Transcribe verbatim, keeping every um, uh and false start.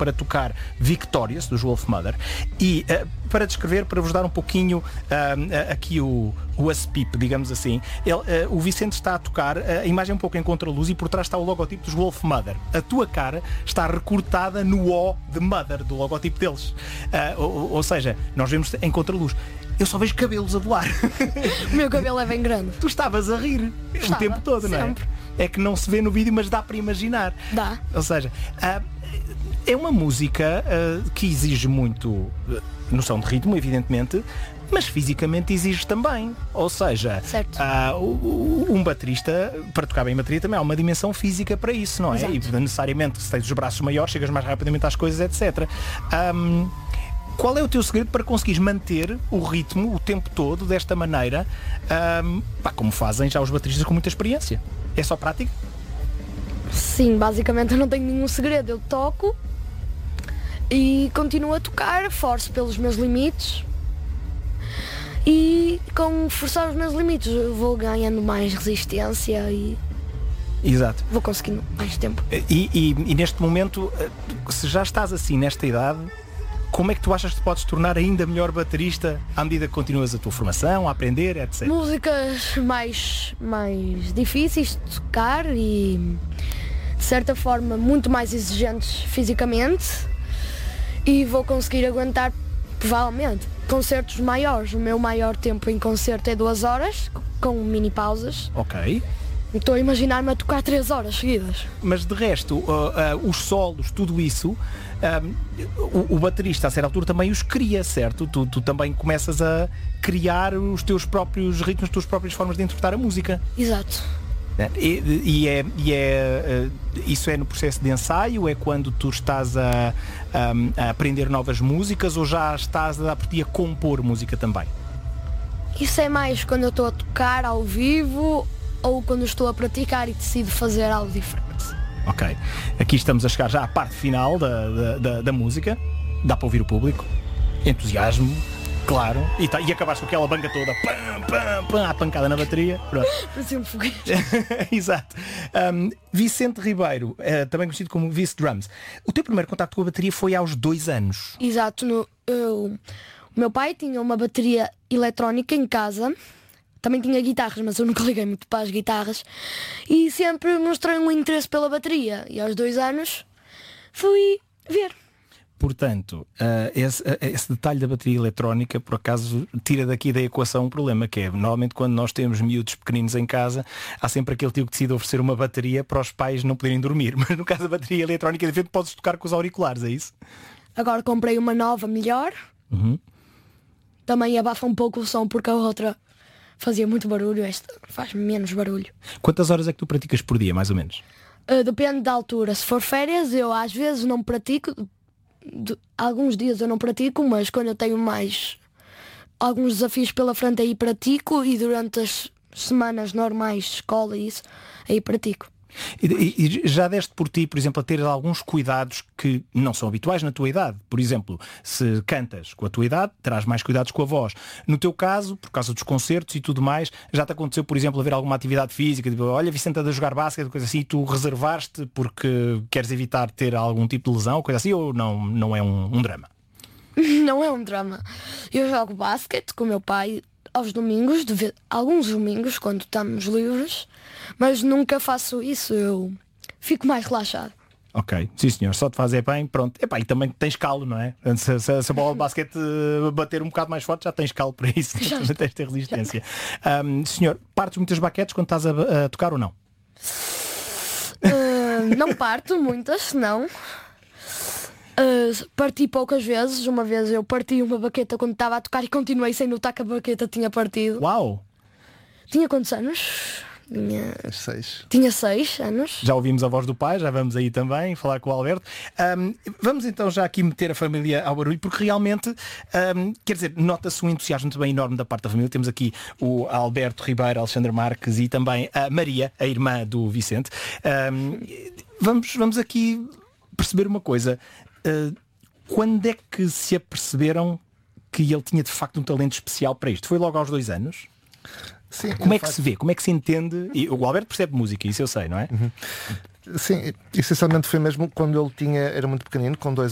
para tocar Victorious, dos Wolfmother. E uh, para descrever, para vos dar um pouquinho uh, uh, aqui o, o aspip, digamos assim, ele, uh, o Vicente está a tocar, uh, a imagem é um pouco em contraluz e por trás está o logotipo dos Wolfmother. A tua cara está recortada no O de Mother, do logotipo deles. Uh, ou, ou seja, nós vemos em contraluz. Eu só vejo cabelos a voar. O meu cabelo é bem grande. Tu estavas a rir Estava, o tempo todo, não é? sempre. É que não se vê no vídeo, mas dá para imaginar. Dá. Ou seja, uh, é uma música uh, que exige muito uh, noção de ritmo, evidentemente, mas fisicamente exige também. Ou seja, Certo. uh, o- o- um baterista, para tocar bem bateria, também há uma dimensão física para isso, não é? Exato. E necessariamente, se tens os braços maiores, chegas mais rapidamente às coisas, etcétera. Um, qual é o teu segredo para conseguires manter o ritmo o tempo todo desta maneira, um, pá, como fazem já os bateristas com muita experiência? É só prática? Sim, basicamente eu não tenho nenhum segredo. Eu toco e continuo a tocar, forço pelos meus limites. E com forçar os meus limites eu vou ganhando mais resistência e Exato. vou conseguindo mais tempo. E, e- e neste momento, eh, se já estás assim nesta idade, como é que tu achas que te podes tornar ainda melhor baterista à medida que continuas a tua formação, a aprender, etcétera? Músicas mais, mais difíceis de tocar e de certa forma muito mais exigentes fisicamente e vou conseguir aguentar provavelmente concertos maiores. O meu maior tempo em concerto é duas horas, com mini pausas. Ok. Estou a imaginar-me a tocar três horas seguidas. Mas de resto, uh, uh, os solos, tudo isso, um, o, o baterista a certa altura também os cria, certo? Tu, tu também começas a criar os teus próprios ritmos, as tuas próprias formas de interpretar a música. Exato. E, e é, e é, uh, isso é no processo de ensaio? É quando tu estás a, um, a aprender novas músicas ou já estás a dar por ti a compor música também? Isso é mais quando eu estou a tocar ao vivo ou quando eu estou a praticar e decido fazer algo diferente. Ok. Aqui estamos a chegar já à parte final da, da, da, da música. Dá para ouvir o público. Entusiasmo, claro. E, tá, e acabaste com aquela banca toda. Pam, pam, pam, a pancada na bateria. Pronto. Parecia um foguete. Exato. Um, Vicente Ribeiro, eh, também conhecido como Vice Drums. O teu primeiro contacto com a bateria foi aos dois anos. Exato. No, eu, o meu pai tinha uma bateria eletrónica em casa. Também tinha guitarras, mas eu nunca liguei muito para as guitarras. E sempre mostrei um interesse pela bateria. E aos dois anos fui ver. Portanto, uh, esse, uh, esse detalhe da bateria eletrónica, por acaso, tira daqui da equação um problema, que é, normalmente quando nós temos miúdos pequeninos em casa, há sempre aquele tio que decide oferecer uma bateria para os pais não poderem dormir. Mas no caso da bateria eletrónica, de repente podes tocar com os auriculares, é isso? Agora comprei uma nova melhor. Uhum. Também abafa um pouco o som porque a outra fazia muito barulho. Esta faz menos barulho. Quantas horas é que tu praticas por dia, mais ou menos? Uh, depende da altura. Se for férias, eu às vezes não pratico. De, alguns dias eu não pratico, mas quando eu tenho mais alguns desafios pela frente aí pratico e durante as semanas normais de escola e isso, aí pratico. E, e- e já deste por ti, por exemplo, a ter alguns cuidados que não são habituais na tua idade. Por exemplo, se cantas com a tua idade, terás mais cuidados com a voz. No teu caso, por causa dos concertos e tudo mais, já te aconteceu, por exemplo, haver alguma atividade física, tipo, olha, Vicente anda a jogar basquete, coisa assim, e tu reservaste porque queres evitar ter algum tipo de lesão, coisa assim, ou não, não é um, um drama? Não é um drama. Eu jogo basquete com o meu pai aos domingos, de ve- alguns domingos, quando estamos livres, mas nunca faço isso, eu fico mais relaxado. Ok, sim senhor, só te fazer bem, pronto. Epá, e também tens calo, não é? Se, se- se a bola de basquete eh, bater um bocado mais forte, já tens calo para isso, Já também tens de ter resistência. Ahm, senhor, partes muitas baquetes quando estás a, a tocar ou não? Uh, não parto muitas, não. Uh, parti poucas vezes. Uma vez eu parti uma baqueta quando estava a tocar e continuei sem notar que a baqueta tinha partido. Uau! Tinha quantos anos? Tinha, Seis. tinha seis anos. Já ouvimos a voz do pai, já vamos aí também falar com o Alberto. Ahm, vamos então já aqui meter a família ao barulho, porque realmente, ahm, quer dizer, nota-se um entusiasmo também enorme da parte da família. Temos aqui o Alberto Ribeiro, Alexandre Marques e também a Maria, a irmã do Vicente. Ahm, vamos, vamos aqui perceber uma coisa. Ah, quando é que se aperceberam que ele tinha de facto um talento especial para isto? Foi logo aos dois anos? Sim, Como eu é que faço- se vê? Como é que se entende? E o Alberto percebe música, isso eu sei, não é? Sim, essencialmente foi mesmo quando ele tinha, era muito pequenino, com dois